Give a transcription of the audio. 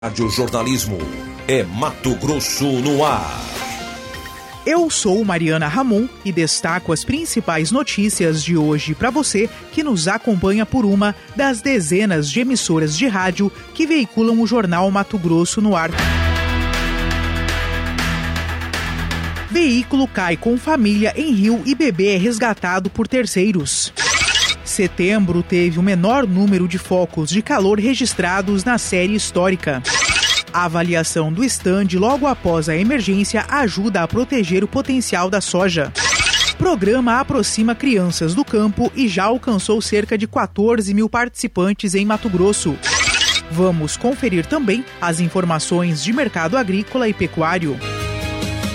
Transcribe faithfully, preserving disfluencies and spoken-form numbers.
Rádio Jornalismo é Mato Grosso no ar. Eu sou Mariana Ramon e destaco as principais notícias de hoje para você que nos acompanha por uma das dezenas de emissoras de rádio que veiculam o jornal Mato Grosso no ar. Veículo cai com família em rio e bebê é resgatado por terceiros. Setembro teve o menor número de focos de calor registrados na série histórica. A avaliação do estande logo após a emergência ajuda a proteger o potencial da soja. Programa aproxima crianças do campo e já alcançou cerca de quatorze mil participantes em Mato Grosso. Vamos conferir também as informações de mercado agrícola e pecuário.